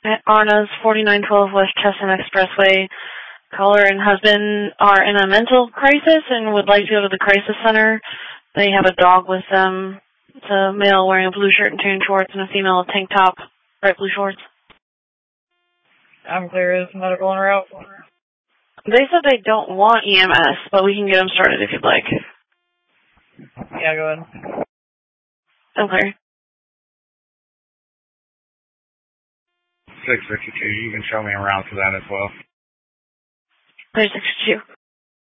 Arna's 4912 West Chestnut Expressway. Caller and husband are in a mental crisis and would like to go to the crisis center. They have a dog with them. It's a male wearing a blue shirt and tan shorts and a female tank top, bright blue shorts. I'm clear. Is medical en route? They said they don't want EMS, but we can get them started if you'd like. Yeah, go ahead. Okay. 662, you can show me around for that as well. 662.